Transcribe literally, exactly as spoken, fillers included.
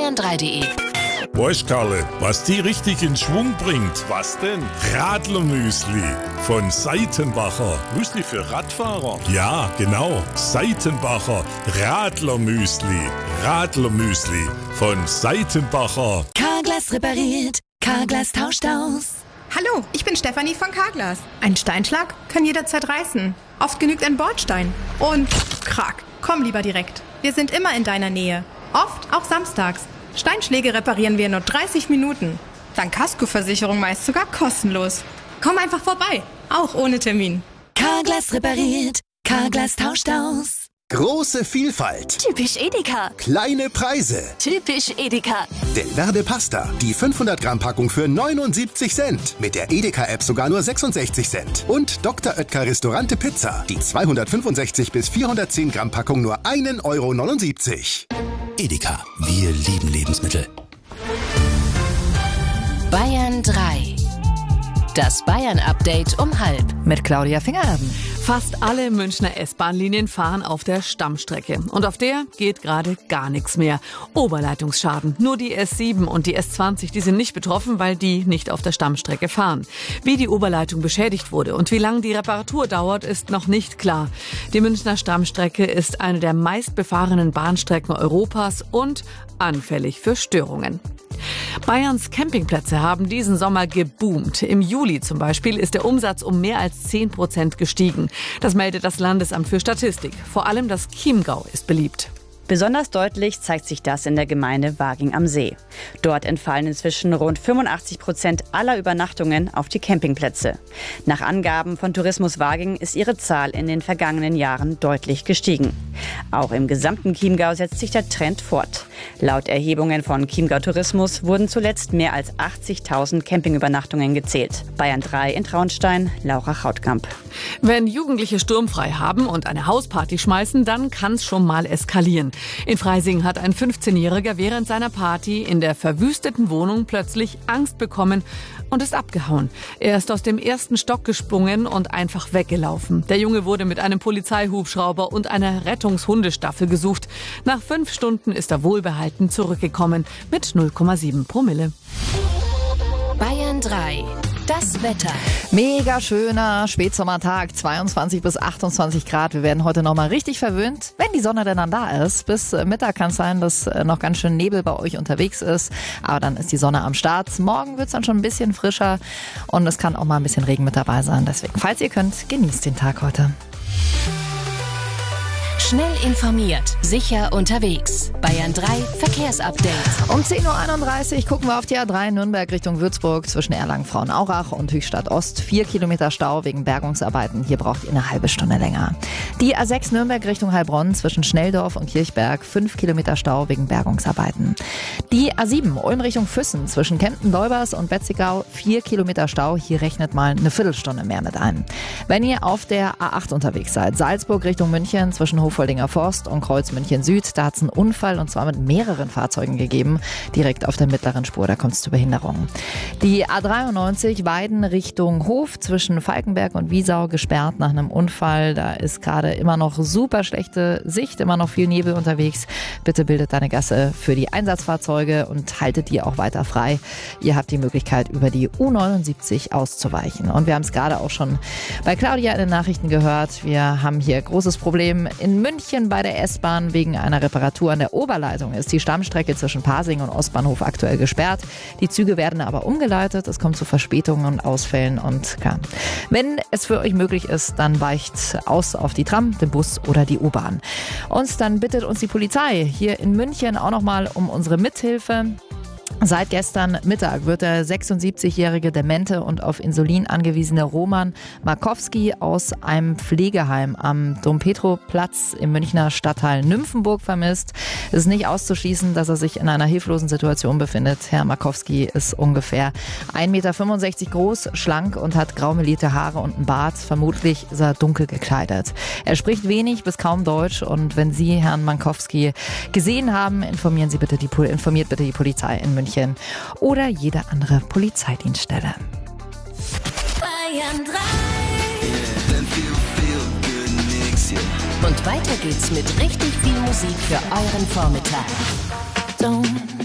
bayern drei punkt de. Weißt Karle, was die richtig in Schwung bringt? Was denn? Radlermüsli von Seitenbacher. Müsli für Radfahrer? Ja, genau. Seitenbacher Radlermüsli. Radlermüsli von Seitenbacher. Carglass repariert, Carglass tauscht aus. Hallo, ich bin Stefanie von Carglass. Ein Steinschlag kann jederzeit reißen. Oft genügt ein Bordstein. Und krack, komm lieber direkt. Wir sind immer in deiner Nähe. Oft auch samstags. Steinschläge reparieren wir in nur dreißig Minuten. Dank Kaskoversicherung meist sogar kostenlos. Komm einfach vorbei, auch ohne Termin. Carglass repariert, Carglass tauscht aus. Große Vielfalt. Typisch Edeka. Kleine Preise. Typisch Edeka. Delverde Pasta. Die fünfhundert Gramm Packung für neunundsiebzig Cent. Mit der Edeka-App sogar nur sechsundsechzig Cent. Und Doktor Oetker Restaurante Pizza. Die zweihundertfünfundsechzig bis vierhundertzehn Gramm Packung nur ein Euro neunundsiebzig. Edeka. Wir lieben Lebensmittel. Bayern drei. Das Bayern-Update um halb. Mit Claudia Fingererben. Fast alle Münchner S-Bahn-Linien fahren auf der Stammstrecke. Und auf der geht gerade gar nichts mehr. Oberleitungsschaden. Nur die S sieben und die S zwanzig, die sind nicht betroffen, weil die nicht auf der Stammstrecke fahren. Wie die Oberleitung beschädigt wurde und wie lange die Reparatur dauert, ist noch nicht klar. Die Münchner Stammstrecke ist eine der meistbefahrenen Bahnstrecken Europas und anfällig für Störungen. Bayerns Campingplätze haben diesen Sommer geboomt. Im Juli zum Beispiel ist der Umsatz um mehr als zehn Prozent gestiegen. Das meldet das Landesamt für Statistik. Vor allem das Chiemgau ist beliebt. Besonders deutlich zeigt sich das in der Gemeinde Waging am See. Dort entfallen inzwischen rund fünfundachtzig Prozent aller Übernachtungen auf die Campingplätze. Nach Angaben von Tourismus Waging ist ihre Zahl in den vergangenen Jahren deutlich gestiegen. Auch im gesamten Chiemgau setzt sich der Trend fort. Laut Erhebungen von Chiemgau Tourismus wurden zuletzt mehr als achtzigtausend Campingübernachtungen gezählt. Bayern drei in Traunstein, Laura Chautkamp. Wenn Jugendliche sturmfrei haben und eine Hausparty schmeißen, dann kann es schon mal eskalieren. In Freising hat ein fünfzehnjähriger während seiner Party in der verwüsteten Wohnung plötzlich Angst bekommen und ist abgehauen. Er ist aus dem ersten Stock gesprungen und einfach weggelaufen. Der Junge wurde mit einem Polizeihubschrauber und einer Rettungshundestaffel gesucht. Nach fünf Stunden ist er wohlbehalten zurückgekommen mit null Komma sieben Promille. Bayern drei. Das Wetter. Mega schöner Spätsommertag, zweiundzwanzig bis achtundzwanzig Grad. Wir werden heute noch mal richtig verwöhnt, wenn die Sonne denn dann da ist. Bis Mittag kann es sein, dass noch ganz schön Nebel bei euch unterwegs ist. Aber dann ist die Sonne am Start. Morgen wird es dann schon ein bisschen frischer und es kann auch mal ein bisschen Regen mit dabei sein. Deswegen, falls ihr könnt, genießt den Tag heute. Schnell informiert, sicher unterwegs. Bayern drei Verkehrsupdate. Um zehn Uhr einunddreißig gucken wir auf die A drei Nürnberg Richtung Würzburg zwischen Erlangen-Frauenaurach und Höchstadt Ost. Vier Kilometer Stau wegen Bergungsarbeiten. Hier braucht ihr eine halbe Stunde länger. Die A sechs Nürnberg Richtung Heilbronn zwischen Schnelldorf und Kirchberg. Fünf Kilometer Stau wegen Bergungsarbeiten. Die A sieben Ulm Richtung Füssen zwischen Kempten-Leubers und Betzigau. Vier Kilometer Stau. Hier rechnet mal eine Viertelstunde mehr mit ein. Wenn ihr auf der A acht unterwegs seid, Salzburg Richtung München zwischen Hofoldinger Forst und Kreuz München Süd, da hat es einen Unfall und zwar mit mehreren Fahrzeugen gegeben, direkt auf der mittleren Spur, da kommt es zu Behinderungen. Die A dreiundneunzig Weiden Richtung Hof zwischen Falkenberg und Wiesau gesperrt nach einem Unfall, da ist gerade immer noch super schlechte Sicht, immer noch viel Nebel unterwegs. Bitte bildet eine Gasse für die Einsatzfahrzeuge und haltet die auch weiter frei. Ihr habt die Möglichkeit, über die U neunundsiebzig auszuweichen. Und wir haben es gerade auch schon bei Claudia in den Nachrichten gehört, wir haben hier großes Problem in München bei der S-Bahn. Wegen einer Reparatur an der Oberleitung ist die Stammstrecke zwischen Pasing und Ostbahnhof aktuell gesperrt. Die Züge werden aber umgeleitet. Es kommt zu Verspätungen und Ausfällen. Und ja, wenn es für euch möglich ist, dann weicht aus auf die Tram, den Bus oder die U-Bahn. Und dann bittet uns die Polizei hier in München auch nochmal um unsere Mithilfe. Seit gestern Mittag wird der sechsundsiebzigjährige demente und auf Insulin angewiesene Roman Markowski aus einem Pflegeheim am Dom-Petro-Platz im Münchner Stadtteil Nymphenburg vermisst. Es ist nicht auszuschließen, dass er sich in einer hilflosen Situation befindet. Herr Markowski ist ungefähr ein Meter fünfundsechzig groß, schlank und hat graumelierte Haare und einen Bart. Vermutlich ist er dunkel gekleidet. Er spricht wenig bis kaum Deutsch und wenn Sie Herrn Markowski gesehen haben, informieren Sie bitte die, informiert bitte die Polizei in München oder jede andere Polizeidienststelle. Bayern drei. Und weiter geht's mit richtig viel Musik für euren Vormittag. Don't